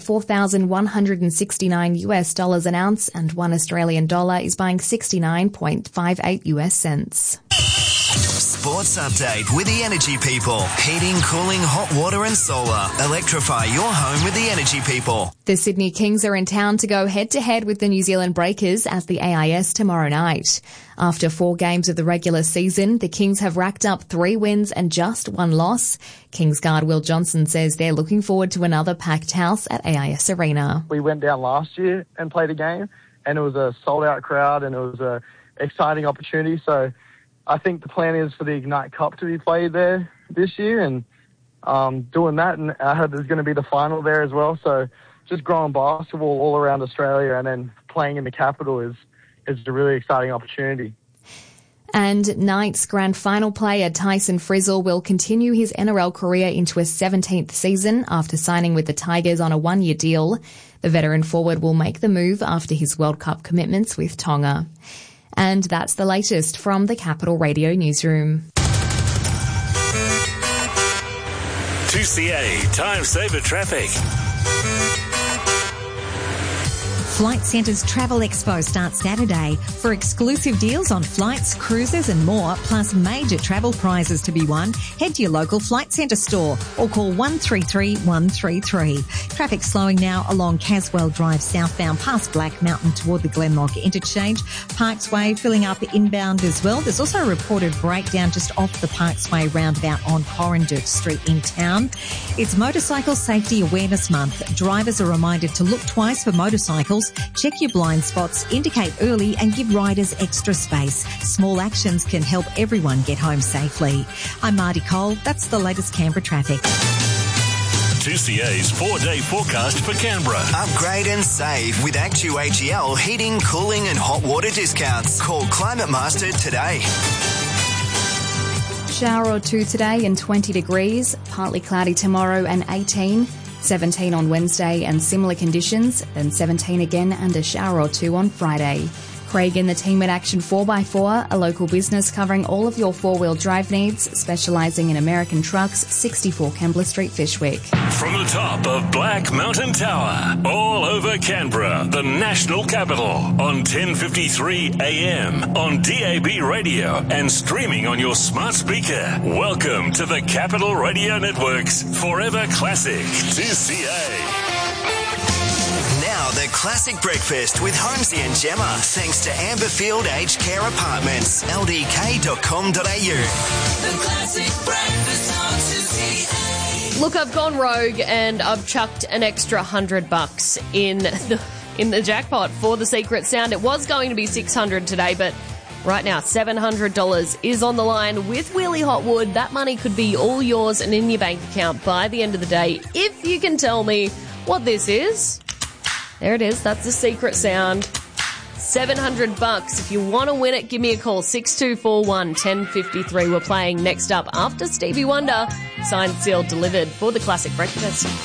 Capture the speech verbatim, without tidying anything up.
four thousand one hundred sixty-nine U S dollars an ounce, and one Australian dollar is buying sixty-nine point five eight U S cents. Sports update with the Energy People. Heating, cooling, hot water and solar. Electrify your home with the Energy People. The Sydney Kings are in town to go head-to-head with the New Zealand Breakers at the A I S tomorrow night. After four games of the regular season, the Kings have racked up three wins and just one loss. Kings guard Will Johnson says they're looking forward to another packed house at A I S Arena. We went down last year and played a game, and it was a sold-out crowd, and it was a exciting opportunity. So I think the plan is for the Ignite Cup to be played there this year, and um, doing that, and I heard there's going to be the final there as well. So just growing basketball all around Australia and then playing in the capital is, is a really exciting opportunity. And Knights grand final player Tyson Frizzell will continue his N R L career into a seventeenth season after signing with the Tigers on a one-year deal. The veteran forward will make the move after his World Cup commitments with Tonga. And that's the latest from the Capital Radio newsroom. two C A Time Saver Traffic. Flight Centre's Travel Expo starts Saturday. For exclusive deals on flights, cruises and more, plus major travel prizes to be won, head to your local Flight Centre store or call one three three one three three. Traffic slowing now along Caswell Drive southbound past Black Mountain toward the Glenlock Interchange. Parks Way filling up inbound as well. There's also a reported breakdown just off the Parks Way roundabout on Corrandick Street in town. It's Motorcycle Safety Awareness Month. Drivers are reminded to look twice for motorcycles. Check your blind spots, indicate early and give riders extra space. Small actions can help everyone get home safely. I'm Marty Cole. That's the latest Canberra traffic. two C A's four-day forecast for Canberra. Upgrade and save with Actu A G L heating, cooling and hot water discounts. Call Climate Master today. Shower or two today and twenty degrees. Partly cloudy tomorrow and eighteen. seventeen on Wednesday and similar conditions, then seventeen again and a shower or two on Friday. Craig and the team at Action four by four, a local business covering all of your four-wheel drive needs, specialising in American trucks, sixty-four Kembla Street, Fyshwick. From the top of Black Mountain Tower, all over Canberra, the national capital, on ten fifty-three A M, on D A B radio and streaming on your smart speaker. Welcome to the Capital Radio Network's Forever Classic two C A. Now the Classic Breakfast with Holmesy and Gemma, thanks to Amberfield Aged Care Apartments, L D K dot com dot a u. The Classic Breakfast on two C A. Look, I've gone rogue and I've chucked an extra hundred bucks in the in the jackpot for the secret sound. It was going to be six hundred today, but right now seven hundred dollars is on the line with Wheelie Hotwood. That money could be all yours and in your bank account by the end of the day if you can tell me what this is. There it is. That's the secret sound. seven hundred bucks. If you want to win it, give me a call. six two four one, one oh five three. We're playing next up after Stevie Wonder. Signed, sealed, delivered for the Classic Breakfast.